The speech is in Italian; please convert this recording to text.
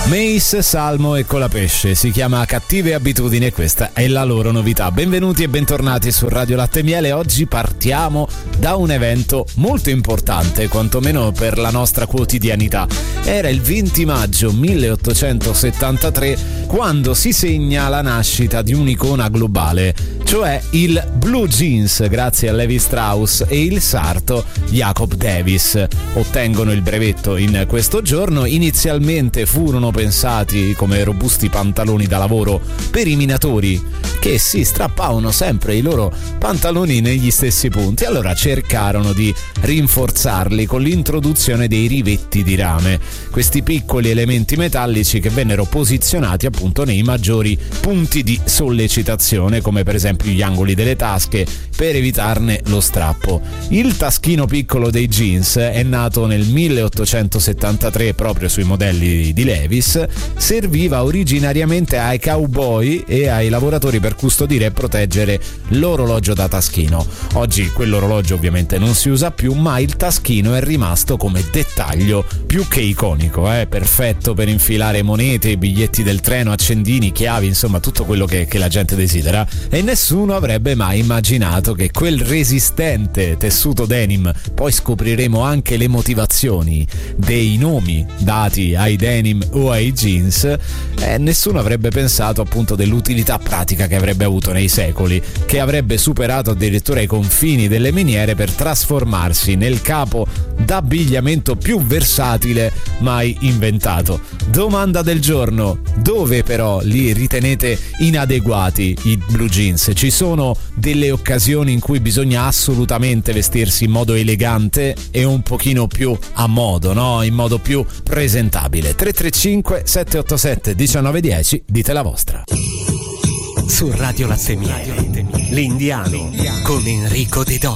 Mace, Salmo e Colapesce, si chiama Cattive Abitudini e questa è la loro novità. Benvenuti e bentornati su Radio Latte e Miele. Oggi partiamo da un evento molto importante, quantomeno per la nostra quotidianità. Era il 20 maggio 1873 quando si segna la nascita di un'icona globale, cioè il Blue Jeans, grazie a Levi Strauss, e il sarto Jacob Davis. Ottengono il brevetto in questo giorno. Inizialmente furono pensati come robusti pantaloni da lavoro per i minatori che si strappavano sempre i loro pantaloni negli stessi punti. Allora cercarono di rinforzarli con l'introduzione dei rivetti di rame, questi piccoli elementi metallici che vennero posizionati appunto nei maggiori punti di sollecitazione, come per esempio gli angoli delle tasche, per evitarne lo strappo. Il taschino piccolo dei jeans è nato nel 1873 proprio sui modelli di Levi's. Serviva originariamente ai cowboy e ai lavoratori per custodire e proteggere l'orologio da taschino. Oggi quell'orologio ovviamente non si usa più, ma il taschino è rimasto come dettaglio più che iconico, perfetto per infilare monete, biglietti del treno, accendini, chiavi, insomma tutto quello che la gente desidera. E nessuno avrebbe mai immaginato che quel resistente tessuto denim, poi scopriremo anche le motivazioni dei nomi dati ai denim o ai jeans, nessuno avrebbe pensato appunto dell'utilità pratica che avrebbe avuto nei secoli, che avrebbe superato addirittura i confini delle miniere per trasformarsi nel capo d'abbigliamento più versatile mai inventato. Domanda del giorno: dove però li ritenete inadeguati i blue jeans? Ci sono delle occasioni in cui bisogna assolutamente vestirsi in modo elegante e un pochino più a modo, no? In modo più presentabile. 335 787 1910, dite la vostra. Su Radio Latte e Miele, l'Indiano con Enrico De Don.